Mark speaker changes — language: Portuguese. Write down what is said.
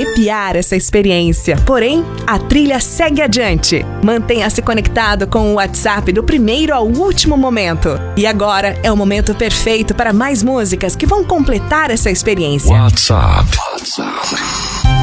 Speaker 1: arrepiar essa experiência. Porém, a trilha segue adiante. Mantenha-se conectado com o WhatsApp do primeiro ao último momento. E agora é o momento perfeito para mais músicas que vão completar essa experiência.
Speaker 2: WhatsApp.